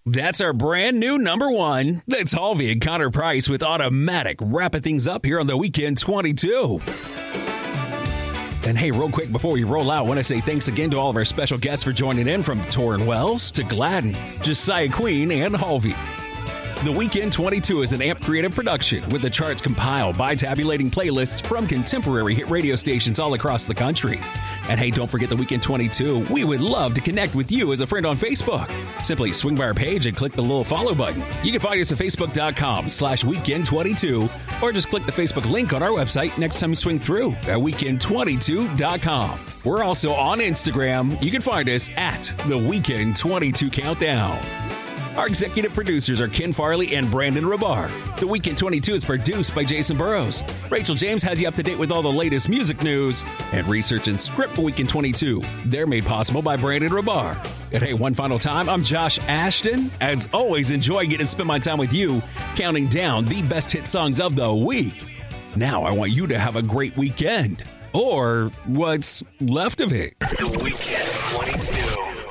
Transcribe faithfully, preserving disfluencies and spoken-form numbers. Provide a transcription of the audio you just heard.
That's our brand new number one. That's Halvey and Connor Price with Automatic, wrapping things up here on the Weekend twenty-two. And hey, real quick before we roll out, I want to say thanks again to all of our special guests for joining in, from Torrin Wells to Gladden, Josiah Queen, and Halvey. The Weekend twenty-two is an A M P creative production with the charts compiled by tabulating playlists from contemporary hit radio stations all across the country. And hey, don't forget the Weekend twenty-two. We would love to connect with you as a friend on Facebook. Simply swing by our page and click the little follow button. You can find us at facebook.com slash weekend 22 or just click the Facebook link on our website next time you swing through at weekend twenty-two dot com. We're also on Instagram. You can find us at the Weekend twenty-two Countdown. Our executive producers are Ken Farley and Brandon Rabar. The Weekend twenty-two is produced by Jason Burrows. Rachel James has you up to date with all the latest music news and research and script for Weekend twenty-two. They're made possible by Brandon Rabar. And hey, one final time, I'm Josh Ashton. As always, enjoy getting to spend my time with you, counting down the best hit songs of the week. Now I want you to have a great weekend. Or what's left of it. The Weekend twenty-two.